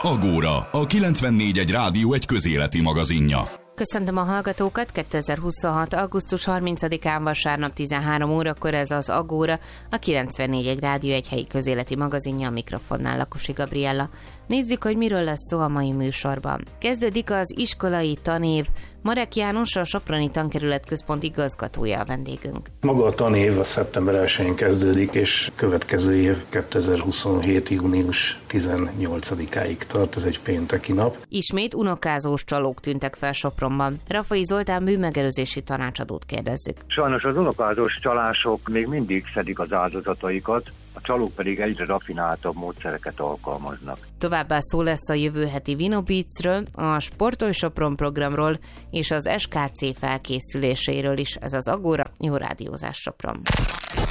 Agóra, a 94.1 Rádió egy közéleti magazinja. Köszöntöm a hallgatókat, 2026. augusztus 30-án vasárnap 13 órakor ez az Agóra, a 94.1 Rádió egy helyi közéleti magazinja, a mikrofonnál Lakosi Gabriella. Nézzük, hogy miről lesz szó a mai műsorban. Kezdődik az iskolai tanév. Marek János, a Soproni Tankerület Központ igazgatója a vendégünk. Maga a tanév a szeptember 1-én kezdődik, és következő év 2027. június 18-áig tart, ez egy pénteki nap. Ismét unokázós csalók tűntek fel Sopronban. Rafai Zoltán bűnmegelőzési tanácsadót kérdezzük. Sajnos az unokázós csalások még mindig szedik az áldozataikat, a csalók pedig egyre rafináltabb módszereket alkalmaznak. Továbbá szó lesz a jövő heti Vinobicről, a Sportolj Sopron programról és az SKC felkészüléséről is. Ez az Agóra, jó rádiózás Sopron!